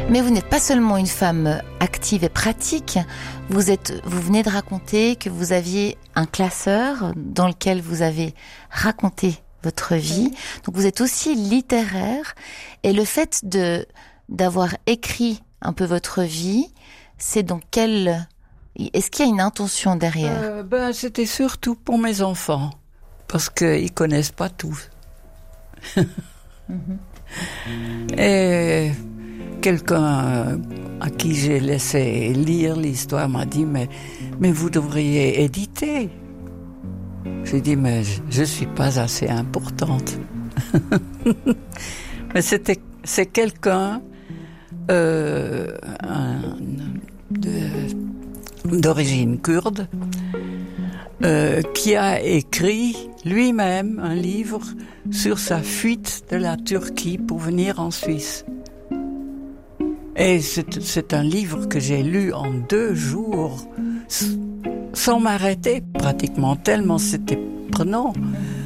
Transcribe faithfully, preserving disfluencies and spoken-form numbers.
Mais vous n'êtes pas seulement une femme active et pratique, vous êtes, vous venez de raconter que vous aviez un classeur dans lequel vous avez raconté votre vie. Donc vous êtes aussi littéraire, et le fait de d'avoir écrit un peu votre vie, c'est dans quel... Est-ce qu'il y a une intention derrière? euh, Ben c'était surtout pour mes enfants, parce qu'ils connaissent pas tout. mm-hmm. Et quelqu'un à qui j'ai laissé lire l'histoire m'a dit mais mais vous devriez éditer. J'ai dit mais je suis pas assez importante. Mais c'était c'est quelqu'un euh, un, de, d'origine kurde euh, qui a écrit lui-même un livre sur sa fuite de la Turquie pour venir en Suisse. Et c'est, c'est un livre que j'ai lu en deux jours, sans m'arrêter pratiquement, tellement c'était prenant.